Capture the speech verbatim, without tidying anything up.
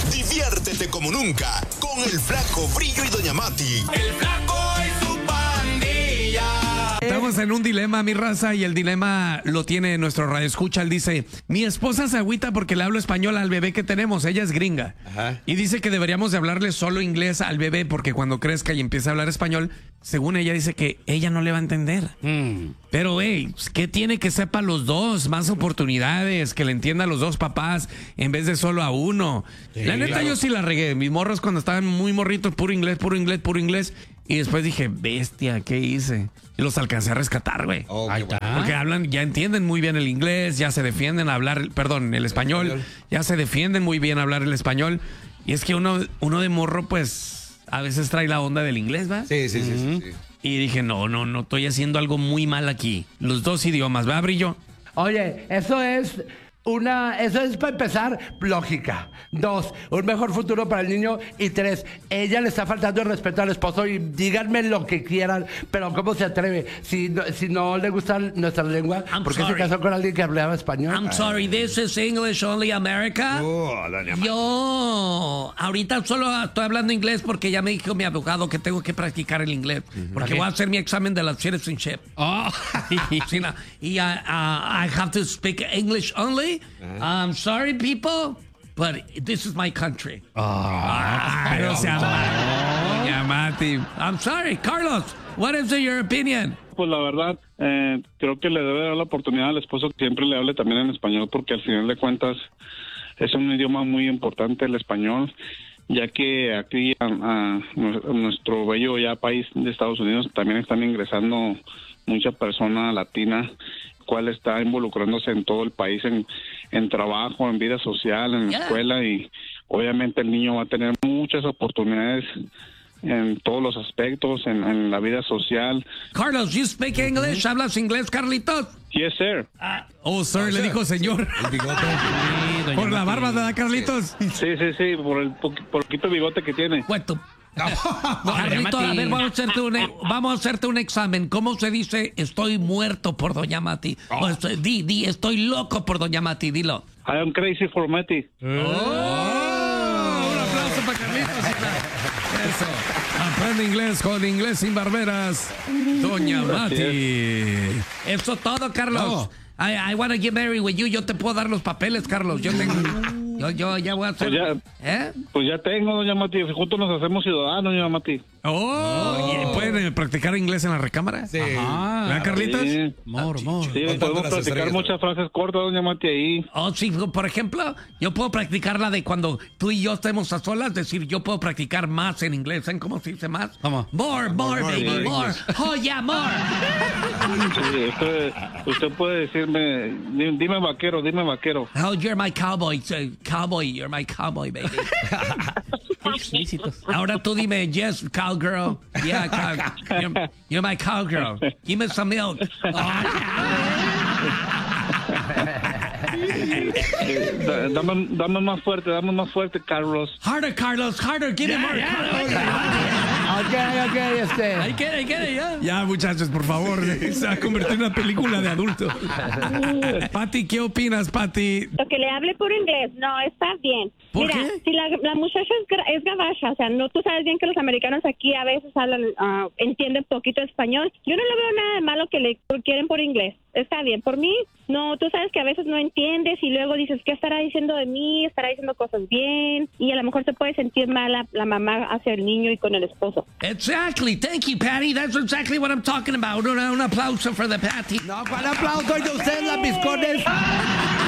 Diviértete como nunca con el Flaco Brillo y Doña Mati. El Flaco y su pandilla. Estamos en un dilema, mi raza, y el dilema lo tiene nuestro radioescucha. Él dice, mi esposa se agüita porque le hablo español al bebé que tenemos, ella es gringa. Ajá. Y dice que deberíamos de hablarle solo inglés al bebé porque cuando crezca y empiece a hablar español, según ella dice que ella no le va a entender. Mm. Pero, hey, ¿qué tiene que sepa los dos? Más oportunidades, que le entienda a los dos papás en vez de solo a uno. Sí, la neta, claro. Yo sí la regué. Mis morros cuando estaban muy morritos, puro inglés, puro inglés, puro inglés. Y después dije, bestia, ¿qué hice? Y los alcancé a rescatar, güey. Oh, bueno. Porque hablan, ya entienden muy bien el inglés, ya se defienden a hablar, perdón, el español, el español. Ya se defienden muy bien a hablar el español. Y es que uno, uno de morro, pues, a veces trae la onda del inglés, ¿va? Sí, sí, sí, uh-huh. sí, sí. Y dije, no, no, no, estoy haciendo algo muy mal aquí. Los dos idiomas, ¿va, Brillo? Oye, eso es... Una, eso es para empezar, lógica. Dos, un mejor futuro para el niño. Y tres, ella le está faltando el respeto al esposo. Y díganme lo que quieran, pero ¿cómo se atreve? Si no, si no le gusta nuestra lengua, I'm ¿por qué sorry. se casó con alguien que hablaba español? I'm sorry, this is English only America. Oh, Yo ahorita solo estoy hablando inglés porque ya me dijo mi abogado que tengo que practicar el inglés. Porque voy a hacer mi examen de la citizenship. Oh. Sí, no. Y uh, uh, I have to speak English only. Uh-huh. I'm sorry, people, but this is my country. Oh, ah, pero se ama. Doña Mati. I'm sorry, Carlos. What is your opinion? Pues la verdad, eh, creo que le debe dar la oportunidad al esposo que siempre le hable también en español, porque al final de cuentas es un idioma muy importante el español, ya que aquí a, a nuestro bello ya país de Estados Unidos también están ingresando mucha persona latina, cual está involucrándose en todo el país, en, en trabajo, en vida social, en yeah. escuela, y obviamente el niño va a tener muchas oportunidades en todos los aspectos, en, en la vida social. Carlos, you speak English? ¿Hablas inglés, Carlitos? Yes, sir. Ah, oh, sir, oh, le sir. dijo señor. El bigote. Sí, por la barba, ¿verdad, Carlitos? Sí, sí, sí, por el po poquito bigote que tiene. Cuento. No, no, Carlito, a ver, vamos a, hacerte un, vamos a hacerte un examen. ¿Cómo se dice estoy muerto por Doña Mati? Oh. O estoy, di, di, estoy loco por Doña Mati, dilo. I am crazy for Mati. Oh. Oh. Un aplauso para Carlitos. Eso. Aprende inglés con Inglés Sin Barberas. Doña Mati. Eso todo, Carlos. Oh. I, I want to get married with you. Yo te puedo dar los papeles, Carlos. Yo tengo... Yo, yo ya voy a hacer... Pues ya, ¿eh? Pues ya tengo, Doña Mati. Juntos nos hacemos ciudadanos, Doña Mati. Oh, oh. ¿Pueden practicar inglés en la recámara? Sí. Ajá. ¿Verdad, Carlitos? Sí. More, more. Sí, podemos practicar muchas frases cortas, Doña Mati, ahí. Oh, sí, por ejemplo, yo puedo practicar la de cuando tú y yo estemos a solas, decir, yo puedo practicar más en inglés. ¿Saben cómo se dice más? ¿Cómo? More, more, more baby, more. more. Oh, yeah, more. Sí, usted, usted puede decirme, dime vaquero, dime vaquero. Oh, you're my cowboy, cowboy, you're my cowboy, baby. Ahora tú dime, yes, cowgirl. Yeah, cow, you're, you're my cowgirl. Give me some milk. Oh. dame, dame más fuerte, dame más fuerte, Carlos. Harder, Carlos, harder, give yeah, me more. Yeah, yeah. Ok, ok, este. I get it, I get it, yeah. Ya, muchachos, por favor, se va a convertir en una película de adultos. Pati, ¿qué opinas, Pati? Lo que le hable por inglés, no, está bien. ¿Por Mira, qué? si la, la muchacha es, es gabacha, o sea, no, tú sabes bien que los americanos aquí a veces hablan, uh, entienden poquito español. Yo no le veo nada de malo que le quieren por inglés. Está bien, por mí, no, tú sabes que a veces no entiendes y luego dices, ¿qué estará diciendo de mí? ¿Estará diciendo cosas bien? Y a lo mejor se puede sentir mal la, la mamá hacia el niño y con el esposo. Exactly, thank you, Patty, that's exactly what I'm talking about. Un, un aplauso for the Patty. No, ¿cuál aplauso? Oye, ustedes las biscones.